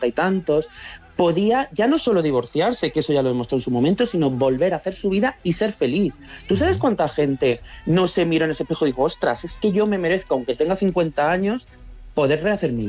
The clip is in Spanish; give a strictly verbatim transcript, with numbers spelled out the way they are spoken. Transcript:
cincuenta y tantos, podía ya no solo divorciarse, que eso ya lo demostró en su momento, sino volver a hacer su vida y ser feliz. ¿Tú sabes cuánta gente no se miró en ese espejo y dijo, ostras, es que yo me merezco, aunque tenga cincuenta años, poder rehacer mi